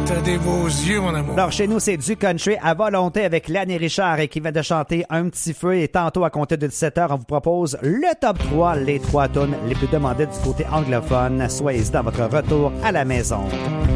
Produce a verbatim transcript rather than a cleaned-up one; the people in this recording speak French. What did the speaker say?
T'as des beaux yeux, mon amour. Alors, chez nous, c'est du country à volonté avec Lanny Richard et qui vient de chanter Un petit feu. Et tantôt, à compter de dix-sept heures, on vous propose le top trois, les trois tonnes les plus demandées du côté anglophone. Soyez-y dans votre retour à la maison.